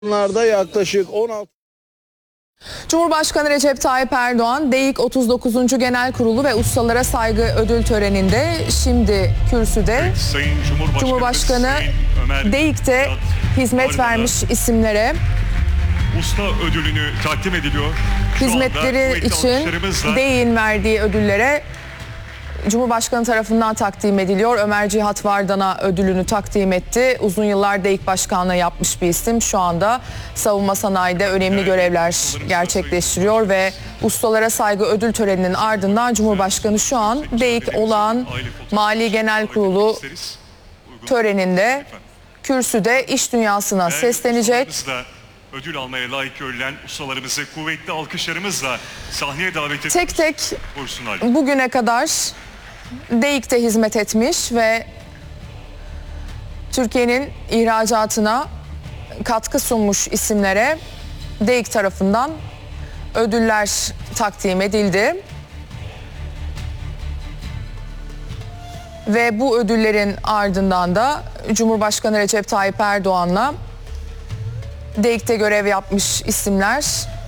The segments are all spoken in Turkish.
Bunlarda yaklaşık 16. Cumhurbaşkanı Recep Tayyip Erdoğan, DEİK 39. Genel Kurulu ve Ustalara Saygı Ödül Töreni'nde şimdi kürsüde. Cumhurbaşkanı DEİK'te hizmet vermiş isimlere usta ödülünü takdim ediliyor. hizmetleri için DEİK'in verdiği ödüllere Cumhurbaşkanı tarafından takdim ediliyor. Ömer Cihat Vardan'a ödülünü takdim etti. Uzun yıllar DEİK Başkanlığı yapmış bir isim. Şu anda savunma sanayide önemli görevler gerçekleştiriyor ve Ustalara Saygı Ödül Töreni'nin ardından Cumhurbaşkanı şu an DEİK olağan Mali Genel Kurulu töreninde kürsüde iş dünyasına seslenecek. Ödül almaya layık görülen ustalarımızı kuvvetli alkışlarımızla sahneye davet ediyoruz. Tek tek bugüne kadar DEİK'te hizmet etmiş ve Türkiye'nin ihracatına katkı sunmuş isimlere DEİK tarafından ödüller takdim edildi. Ve bu ödüllerin ardından da Cumhurbaşkanı Recep Tayyip Erdoğan'la DEİK'te görev yapmış isimler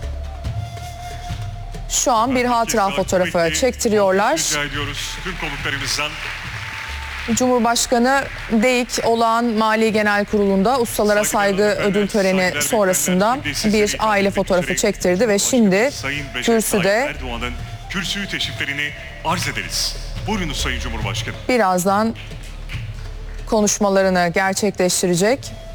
şu an bir hatıra fotoğrafı çektiriyorlar. Rica ediyoruz tüm konuklarımızdan. Cumhurbaşkanı DEİK olağan Mali Genel Kurulu'nda Ustalara Saygı Ödül Töreni sonrasında bir aile fotoğrafı çektirdi ve şimdi kürsüde Erdoğan'ın kürsüyü teşriflerini arz ederiz. Buyurunuz Sayın Cumhurbaşkanı. birazdan konuşmalarını gerçekleştirecek.